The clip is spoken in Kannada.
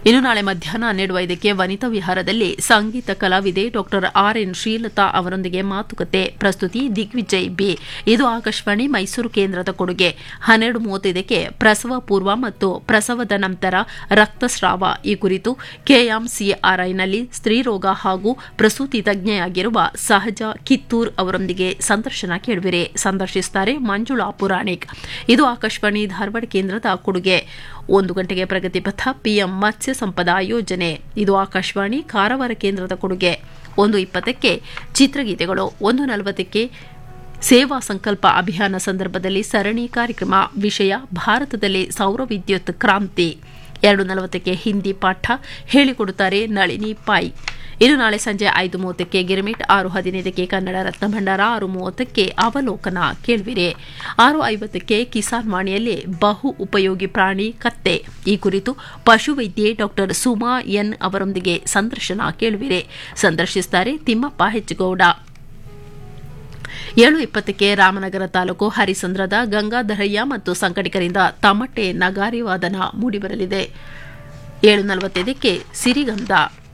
ಇನ್ನು ನಾಳೆ ಮಧ್ಯಾಹ್ನ 12:05ಕ್ಕೆ ವನಿತಾ ವಿಹಾರದಲ್ಲಿ ಸಂಗೀತ ಕಲಾವಿದೆ ಡಾ ಆರ್ಎನ್ ಶ್ರೀಲತಾ ಅವರೊಂದಿಗೆ ಮಾತುಕತೆ. ಪ್ರಸ್ತುತಿ ದಿಗ್ವಿಜಯ್ ಬಿ. ಇದು ಆಕಾಶವಾಣಿ ಮೈಸೂರು ಕೇಂದ್ರದ ಕೊಡುಗೆ. 12:35ಕ್ಕೆ ಪ್ರಸವ ಪೂರ್ವ ಮತ್ತು ಪ್ರಸವದ ನಂತರ ರಕ್ತಸ್ರಾವ ಈ ಕುರಿತು ಕೆಎಂಸಿಆರ್ಐನಲ್ಲಿ ಸ್ತ್ರೀರೋಗ ಹಾಗೂ ಪ್ರಸೂತಿ ತಜ್ಞೆಯಾಗಿರುವ ಸಹಜ ಕಿತ್ತೂರ್ ಅವರೊಂದಿಗೆ ಸಂದರ್ಶನ ಕೇಳುವಿರಿ. ಸಂದರ್ಶಿಸುತ್ತಾರೆ ಮಂಜುಳಾ ಪುರಾಣಿಕ್. ಇದು ಆಕಾಶವಾಣಿ ಧಾರವಾಡ ಕೇಂದ್ರದ ಕೊಡುಗೆ. 1 ಗಂಟೆಗೆ ಪ್ರಗತಿ ಪಥ ಪಿಎಂ ಮತ್ಸ್ಯ ಸಂಪದಾ ಯೋಜನೆ. ಇದು ಆಕಾಶವಾಣಿ ಕಾರವಾರ ಕೇಂದ್ರದ ಕೊಡುಗೆ. 1:20ಕ್ಕೆ ಚಿತ್ರಗೀತೆಗಳು. 1:40ಕ್ಕೆ ಸೇವಾ ಸಂಕಲ್ಪ ಅಭಿಯಾನ ಸಂದರ್ಭದಲ್ಲಿ ಸರಣಿ ಕಾರ್ಯಕ್ರಮ. ವಿಷಯ ಭಾರತದಲ್ಲಿ ಸೌರ ವಿದ್ಯುತ್ ಕ್ರಾಂತಿ. 2:40ಕ್ಕೆ ಹಿಂದಿ ಪಾಠ ಹೇಳಿಕೊಡುತ್ತಾರೆ ನಳಿನಿ ಪಾಯ್. ಇನ್ನು ನಾಳೆ ಸಂಜೆ 5:30ಕ್ಕೆ ಗಿರ್ಮಿಟ್, 6:15ಕ್ಕೆ ಕನ್ನಡ ರತ್ನ ಭಂಡಾರ, 6:30ಕ್ಕೆ ಅವಲೋಕನ ಕೇಳುವಿರಿ. 6:50ಕ್ಕೆ ಕಿಸಾನ್ ವಾಣಿಯಲ್ಲಿ ಬಹು ಉಪಯೋಗಿ ಪ್ರಾಣಿ ಕತ್ತೆ ಈ ಕುರಿತು ಪಶುವೈದ್ಯೆ ಡಾ ಸುಮಾ ಎನ್ ಅವರೊಂದಿಗೆ ಸಂದರ್ಶನ ಕೇಳುವಿರಿ. ಸಂದರ್ಶಿಸುತ್ತಾರೆ ತಿಮ್ಮಪ್ಪ ಹೆಚ್ಗೌಡ. 7:20ಕ್ಕೆ ರಾಮನಗರ ತಾಲೂಕು ಹರಿಸಂದ್ರದ ಗಂಗಾಧರಯ್ಯ ಮತ್ತು ಸಂಘಟಕರಿಂದ ತಮಟೆ ನಗಾರಿ ವಾದನ ಮೂಡಿಬರಲಿದೆ. 7:45ಕ್ಕೆ ಸಿರಿಗಂಧ.